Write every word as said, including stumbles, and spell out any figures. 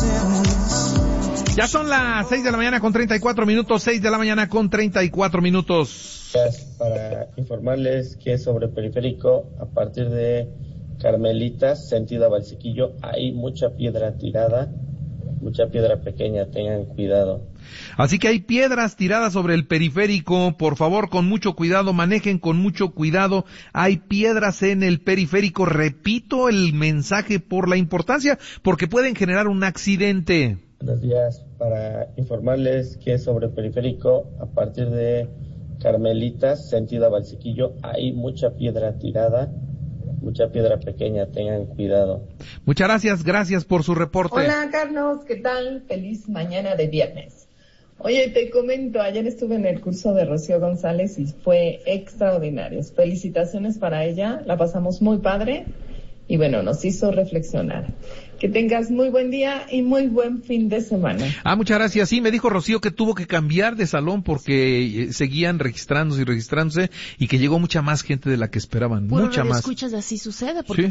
Ya son las seis de la mañana con treinta y cuatro minutos, seis de la mañana con treinta y cuatro minutos. Para informarles que sobre Periférico, a partir de Carmelitas, sentido a Valsequillo, hay mucha piedra tirada, mucha piedra pequeña, tengan cuidado. Así que hay piedras tiradas sobre el periférico, por favor, con mucho cuidado, manejen con mucho cuidado, hay piedras en el periférico, repito el mensaje por la importancia, porque pueden generar un accidente. Buenos días, para informarles que sobre Periférico, a partir de Carmelitas, sentido a Valsequillo, hay mucha piedra tirada, mucha piedra pequeña, tengan cuidado. Muchas gracias, gracias por su reporte. Hola Carlos, ¿qué tal? Feliz mañana de viernes. Oye, te comento, ayer estuve en el curso de Rocío González y fue extraordinario. Felicitaciones para ella, la pasamos muy padre y bueno, nos hizo reflexionar. Que tengas muy buen día y muy buen fin de semana. Ah, muchas gracias. Sí, me dijo Rocío que tuvo que cambiar de salón porque eh, seguían registrándose y registrándose y que llegó mucha más gente de la que esperaban. Puro mucha más. escuchas, así sucede porque sí.